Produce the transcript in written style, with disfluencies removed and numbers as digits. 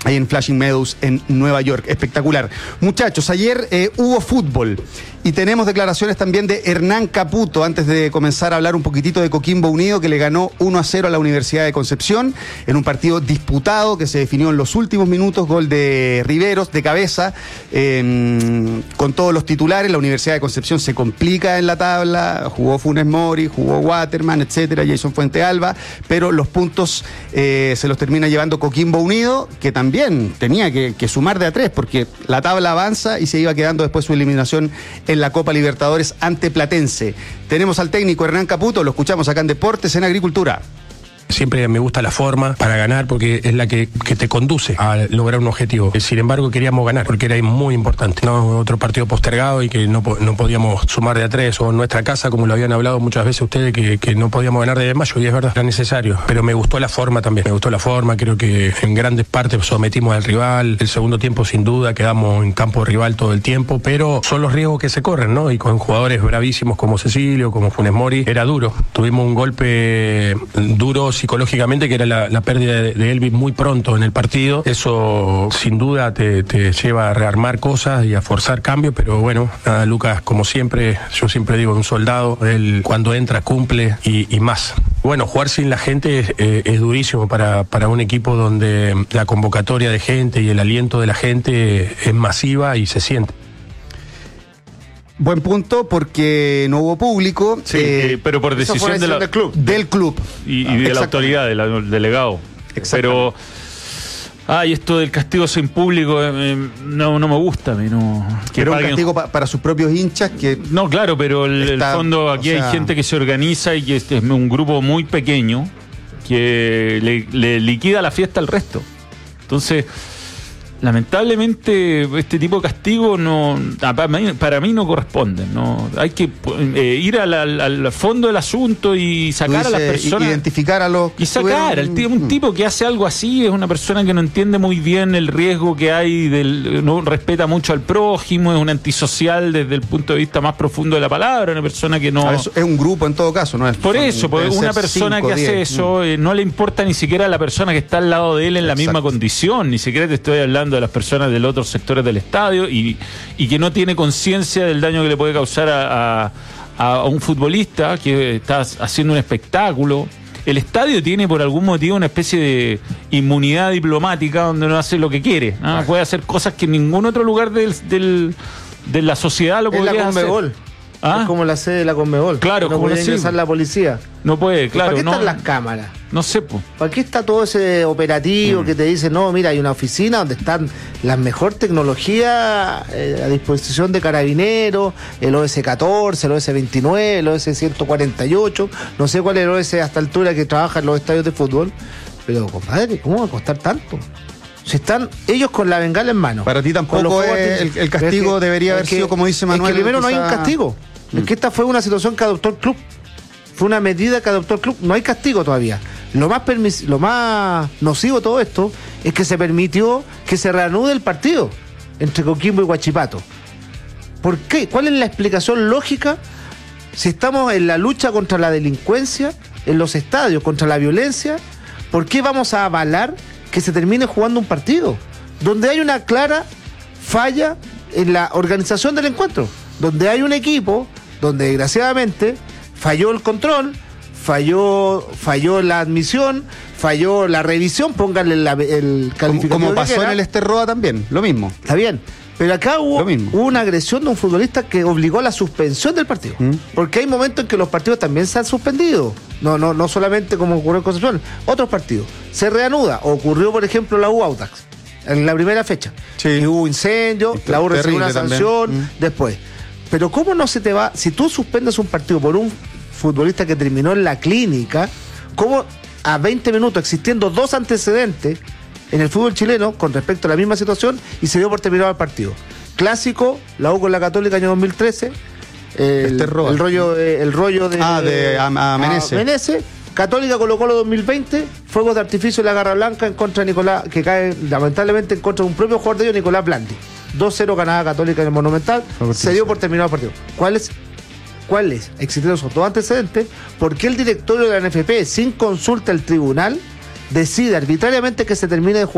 ahí en Flushing Meadows, en Nueva York. Espectacular. Muchachos, ayer hubo fútbol y tenemos declaraciones también de Hernán Caputo, antes de comenzar a hablar un poquitito de Coquimbo Unido, que le ganó 1-0 a la Universidad de Concepción, en un partido disputado que se definió en los últimos minutos, gol de Riveros, de cabeza, con todos los titulares. La Universidad de Concepción se complica en la tabla, jugó Funes Mori, jugó Waterman, etcétera, Jason Fuentealba, pero los puntos se los termina llevando Coquimbo Unido, que también tenía que sumar de a 3, porque la tabla avanza y se iba quedando después su eliminación en la Copa Libertadores ante Platense. Tenemos al técnico Hernán Caputo, lo escuchamos acá en Deportes, en Agricultura. Siempre me gusta la forma para ganar porque es la que te conduce a lograr un objetivo. Sin embargo, queríamos ganar porque era muy importante. No otro partido postergado y que no podíamos sumar de a 3, o en nuestra casa, como lo habían hablado muchas veces ustedes, que no podíamos ganar de mayo, y es verdad, era necesario. Pero me gustó la forma también. Me gustó la forma, creo que en grandes partes sometimos al rival. El segundo tiempo, sin duda, quedamos en campo rival todo el tiempo, pero son los riesgos que se corren, ¿no? Y con jugadores bravísimos como Cecilio, como Funes Mori, era duro. Tuvimos un golpe duro psicológicamente, que era la pérdida de Elvis muy pronto en el partido. Eso sin duda te lleva a rearmar cosas y a forzar cambios, pero bueno, nada, Lucas, como siempre, yo siempre digo, un soldado, él cuando entra cumple y más. Bueno, jugar sin la gente es durísimo para un equipo donde la convocatoria de gente y el aliento de la gente es masiva y se siente. Buen punto, porque no hubo público. Sí, pero por decisión del club. Del club. Y de la autoridad, del delegado. Pero, esto del castigo sin público no me gusta. Era un castigo para sus propios hinchas. No, claro, pero el fondo, aquí hay gente que se organiza y que es un grupo muy pequeño que le liquida la fiesta al resto. Entonces, lamentablemente este tipo de castigo para mí no corresponden. No hay que ir al fondo del asunto y sacar a las personas, identificar a los y sacar un tipo que hace algo así es una persona que no entiende muy bien el riesgo que hay, no respeta mucho al prójimo, es un antisocial desde el punto de vista más profundo de la palabra, una persona que no... Es un grupo en todo caso, ¿no? Por eso, porque una persona 5, que 10. Hace eso no le importa ni siquiera a la persona que está al lado de él en la misma condición, ni siquiera te estoy hablando de las personas de los otros sectores del estadio y que no tiene conciencia del daño que le puede causar a un futbolista que está haciendo un espectáculo. El estadio tiene por algún motivo una especie de inmunidad diplomática donde no hace lo que quiere, ¿no? Puede hacer cosas que en ningún otro lugar de la sociedad lo podría hacer. Es como la sede de la Conmebol. Claro, no puede ingresar la policía. No puede, claro. ¿Para qué están las cámaras? No sé, pues. ¿Para qué está todo ese operativo que te dice, no, mira, hay una oficina donde están la mejor tecnología a disposición de carabineros, el OS-14, el OS-29, el OS-148, no sé cuál es el OS a esta altura que trabaja en los estadios de fútbol, pero, compadre, ¿cómo va a costar tanto? Si están ellos con la bengala en mano. Para ti tampoco el castigo debería haber sido, como dice Manuel. Es que primero no hay un castigo. Es que esta fue una situación que adoptó el club. Fue una medida que adoptó el club. No hay castigo todavía. Lo más nocivo de todo esto es que se permitió que se reanude el partido entre Coquimbo y Huachipato. ¿Por qué? ¿Cuál es la explicación lógica? Si estamos en la lucha contra la delincuencia, en los estadios, contra la violencia, ¿por qué vamos a avalar que se termine jugando un partido donde hay una clara falla en la organización del encuentro, donde hay un equipo donde desgraciadamente falló el control, falló la admisión, falló la revisión, pónganle el calificativo como pasó en el Esterroa también, lo mismo. Está bien, pero acá hubo una agresión de un futbolista que obligó a la suspensión del partido, porque hay momentos en que los partidos también se han suspendido, no solamente como ocurrió en Concepción, otros partidos. Se reanuda, ocurrió por ejemplo la U Audax, en la primera fecha, y hubo incendio, la U recibió una sanción después. Pero ¿cómo no se te va? Si tú suspendes un partido por un futbolista que terminó en la clínica, ¿cómo a 20 minutos, existiendo 2 antecedentes en el fútbol chileno con respecto a la misma situación, y se dio por terminado el partido? Clásico, la U con la Católica año 2013, el rollo de Amenese. Católica Colo-Colo 2020, fuegos de artificio en la Garra Blanca en contra de Nicolás, que cae lamentablemente en contra de un propio jugador de ellos, Nicolás Blandi. 2-0 ganada Católica en el Monumental, se dio por terminado el partido. ¿Cuál es? Existieron esos dos antecedentes. ¿Por qué el directorio de la NFP, sin consulta al tribunal, decide arbitrariamente que se termine de jugar